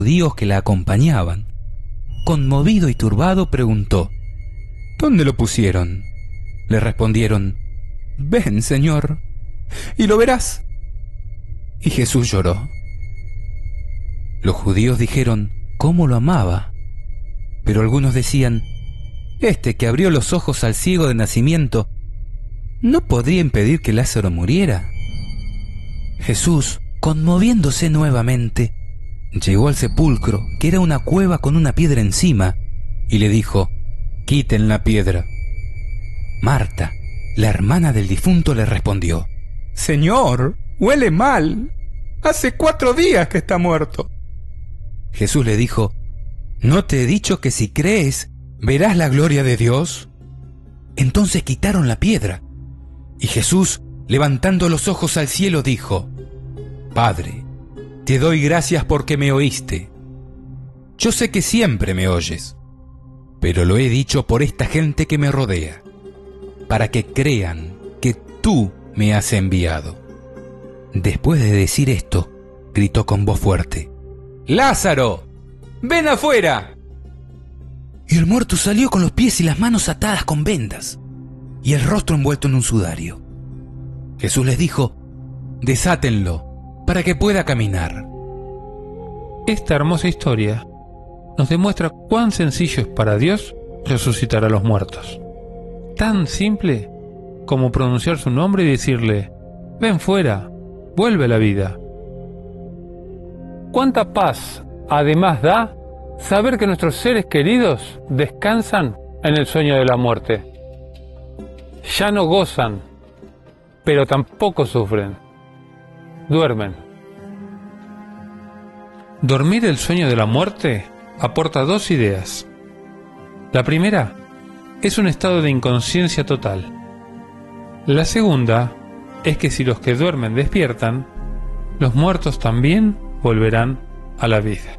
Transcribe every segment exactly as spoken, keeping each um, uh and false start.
judíos que la acompañaban. Conmovido y turbado, preguntó: ¿Dónde lo pusieron? Le respondieron: Ven, Señor, y lo verás. Y Jesús lloró. Los judíos dijeron cómo lo amaba, pero algunos decían: Este que abrió los ojos al ciego de nacimiento, ¿no podría impedir que Lázaro muriera? Jesús, conmoviéndose nuevamente, llegó al sepulcro, que era una cueva con una piedra encima, y le dijo: Quiten la piedra. Marta, la hermana del difunto, le respondió: Señor, huele mal. Hace cuatro días que está muerto. Jesús le dijo: ¿No te he dicho que si crees, verás la gloria de Dios? Entonces quitaron la piedra, y Jesús, levantando los ojos al cielo, dijo: Padre, te doy gracias porque me oíste. Yo sé que siempre me oyes, pero lo he dicho por esta gente que me rodea, para que crean que tú me has enviado. Después de decir esto, gritó con voz fuerte: ¡Lázaro, ven afuera! Y el muerto salió con los pies y las manos atadas con vendas, y el rostro envuelto en un sudario. Jesús les dijo: Desátenlo, para que pueda caminar. Esta hermosa historia nos demuestra cuán sencillo es para Dios resucitar a los muertos. Tan simple como pronunciar su nombre y decirle: ven fuera, vuelve a la vida. ¿Cuánta paz además da saber que nuestros seres queridos descansan en el sueño de la muerte? Ya no gozan, pero tampoco sufren. Duermen. Dormir el sueño de la muerte aporta dos ideas. La primera es un estado de inconsciencia total. La segunda es que si los que duermen despiertan, los muertos también volverán a la vida.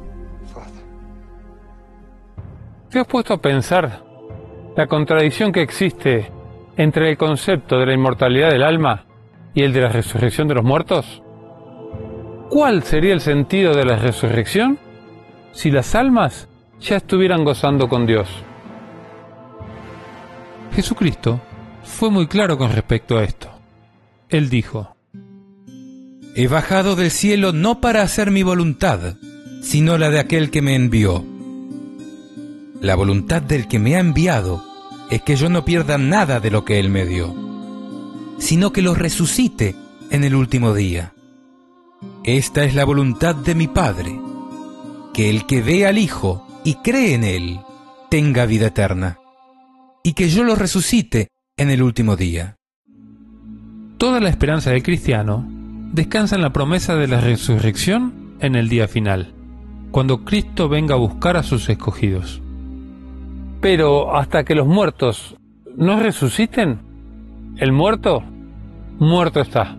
¿Te has puesto a pensar la contradicción que existe entre el concepto de la inmortalidad del alma y el de la resurrección de los muertos? ¿Cuál sería el sentido de la resurrección si las almas ya estuvieran gozando con Dios? Jesucristo fue muy claro con respecto a esto. Él dijo: He bajado del cielo no para hacer mi voluntad, sino la de aquel que me envió. La voluntad del que me ha enviado es que yo no pierda nada de lo que él me dio, sino que lo resucite en el último día. Esta es la voluntad de mi Padre, que el que ve al Hijo y cree en él tenga vida eterna, y que yo lo resucite en el último día. Toda la esperanza del cristiano descansa en la promesa de la resurrección en el día final, cuando Cristo venga a buscar a sus escogidos. Pero hasta que los muertos no resuciten, el muerto, muerto está.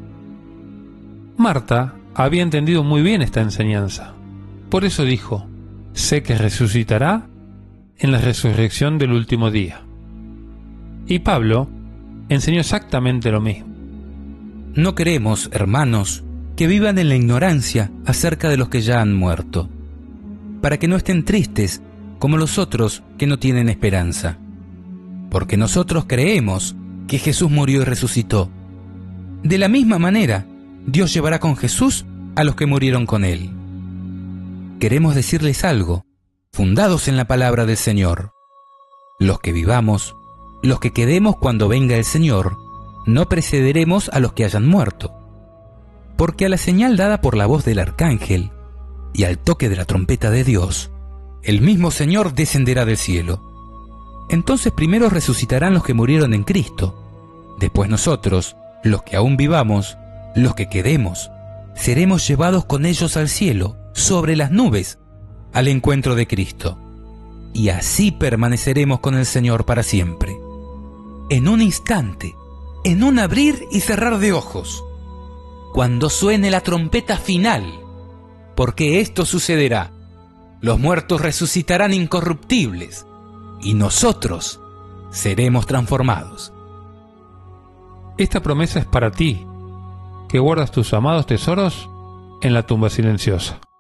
Marta había entendido muy bien esta enseñanza. Por eso dijo: sé que resucitará en la resurrección del último día. Y Pablo enseñó exactamente lo mismo. No queremos, hermanos, que vivan en la ignorancia acerca de los que ya han muerto, para que no estén tristes como los otros que no tienen esperanza. Porque nosotros creemos que Jesús murió y resucitó. De la misma manera, Dios llevará con Jesús a los que murieron con él. Queremos decirles algo, fundados en la palabra del Señor. Los que vivamos, los que quedemos cuando venga el Señor, no precederemos a los que hayan muerto. Porque a la señal dada por la voz del arcángel y al toque de la trompeta de Dios, el mismo Señor descenderá del cielo. Entonces primero resucitarán los que murieron en Cristo. Después nosotros, los que aún vivamos, los que quedemos, seremos llevados con ellos al cielo, sobre las nubes, al encuentro de Cristo. Y así permaneceremos con el Señor para siempre. En un instante, en un abrir y cerrar de ojos, cuando suene la trompeta final, porque esto sucederá. Los muertos resucitarán incorruptibles, y nosotros seremos transformados. Esta promesa es para ti, que guardas tus amados tesoros en la tumba silenciosa.